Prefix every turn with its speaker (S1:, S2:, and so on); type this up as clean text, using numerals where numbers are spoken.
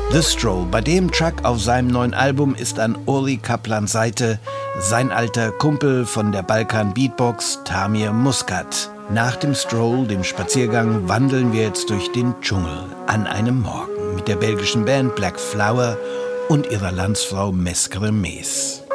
S1: The Stroll. Bei dem Track auf seinem neuen Album ist an Uli Kaplans Seite sein alter Kumpel von der Balkan Beatbox, Tamir Muscat. Nach dem Stroll, dem Spaziergang, wandeln wir jetzt durch den Dschungel an einem Morgen mit der belgischen Band Black Flower und ihrer Landsfrau Meskere Mees.